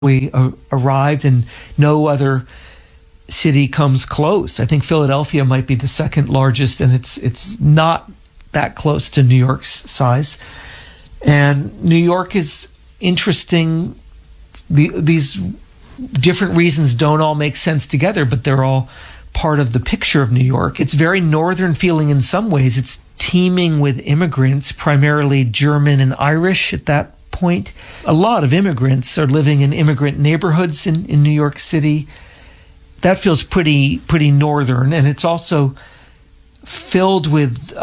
We arrived, and no other city comes close. I think Philadelphia might be the second largest, and it's not that close to New York's size. And New York is interesting. These different reasons don't all make sense together, but they're all part of the picture of New York. It's very northern feeling in some ways. It's teeming with immigrants, primarily German and Irish at that point. A lot of immigrants are living in immigrant neighborhoods in New York City. That feels pretty northern, and it's also filled with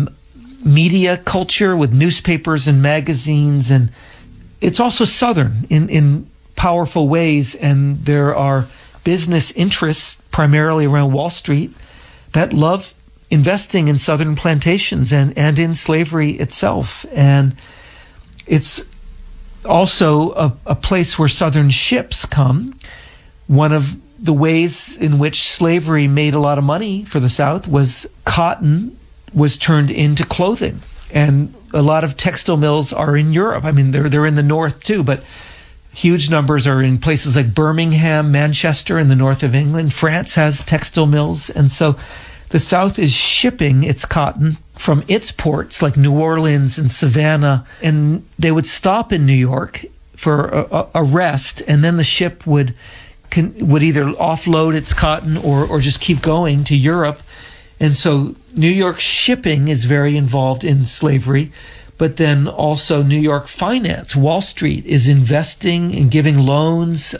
media culture, with newspapers and magazines, and it's also southern in powerful ways, and there are business interests, primarily around Wall Street, that love investing in southern plantations and in slavery itself. And it's also a place where southern ships come. One of the ways in which slavery made a lot of money for the South was cotton was turned into clothing. And a lot of textile mills are in Europe. I mean, they're in the North too, but huge numbers are in places like Birmingham, Manchester in the north of England. France has textile mills. And so the South is shipping its cotton from its ports like New Orleans and Savannah, and they would stop in New York for a rest, and then the ship would either offload its cotton or just keep going to Europe. And so New York shipping is very involved in slavery, but then also New York finance. Wall Street is investing and giving loans,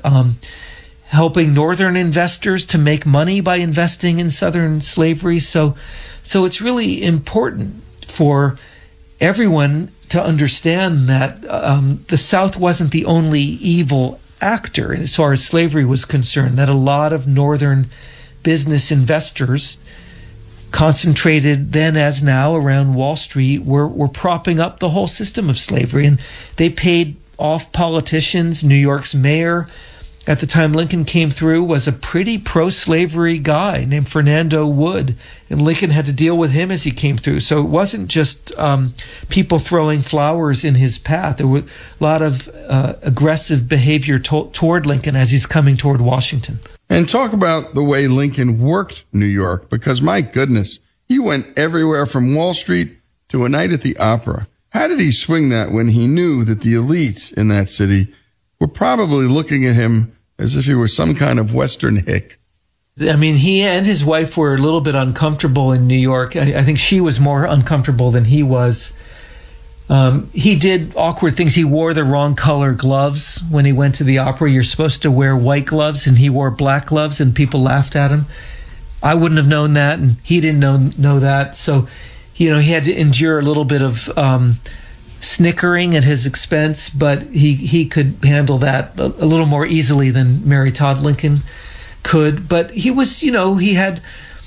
helping northern investors to make money by investing in southern slavery. So it's really important for everyone to understand that the South wasn't the only evil actor as far as slavery was concerned, that a lot of northern business investors concentrated then as now around Wall Street were propping up the whole system of slavery. And they paid off politicians. New York's mayor at the time Lincoln came through was a pretty pro-slavery guy named Fernando Wood, and Lincoln had to deal with him as he came through. So it wasn't just people throwing flowers in his path. There were a lot of aggressive behavior toward Lincoln as he's coming toward Washington. And talk about the way Lincoln worked New York, because my goodness, he went everywhere from Wall Street to a night at the opera. How did he swing that when he knew that the elites in that city were probably looking at him as if he were some kind of Western hick? I mean, he and his wife were a little bit uncomfortable in New York. I think she was more uncomfortable than he was. He did awkward things. He wore the wrong color gloves when he went to the opera. You're supposed to wear white gloves, and he wore black gloves, and people laughed at him. I wouldn't have known that, and he didn't know that. So, he had to endure a little bit of snickering at his expense, but he could handle that a little more easily than Mary Todd Lincoln could. But he was, he had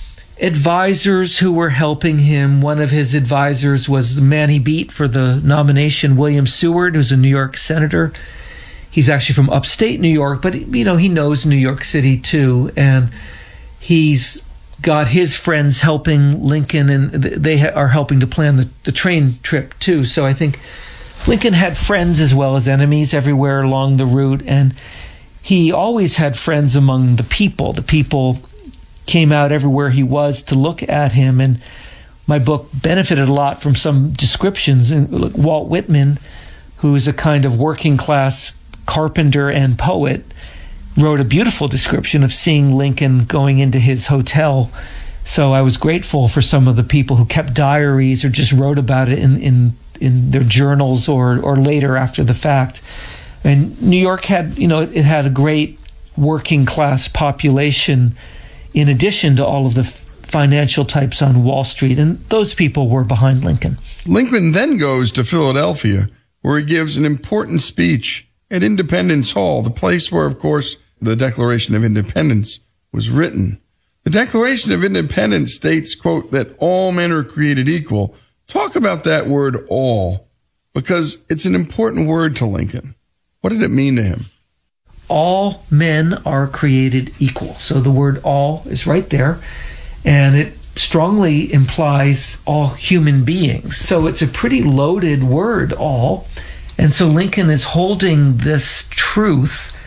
advisors who were helping him. One of his advisors was the man he beat for the nomination, William Seward, who's a New York senator. He's actually from upstate New York, but he knows New York City too, and he's got his friends helping Lincoln, and they are helping to plan the train trip too. So I think Lincoln had friends as well as enemies everywhere along the route, and he always had friends among the people. The people came out everywhere he was to look at him, and my book benefited a lot from some descriptions. And Walt Whitman, who is a kind of working class carpenter and poet, wrote a beautiful description of seeing Lincoln going into his hotel. So I was grateful for some of the people who kept diaries or just wrote about it in their journals or later after the fact. And New York had, it had a great working class population in addition to all of the financial types on Wall Street, and those people were behind Lincoln. Lincoln then goes to Philadelphia, where he gives an important speech at Independence Hall, the place where, of course, the Declaration of Independence was written. The Declaration of Independence states, quote, that all men are created equal. Talk about that word all, because it's an important word to Lincoln. What did it mean to him? All men are created equal. So the word all is right there, and it strongly implies all human beings. So it's a pretty loaded word, all. And so Lincoln is holding this truth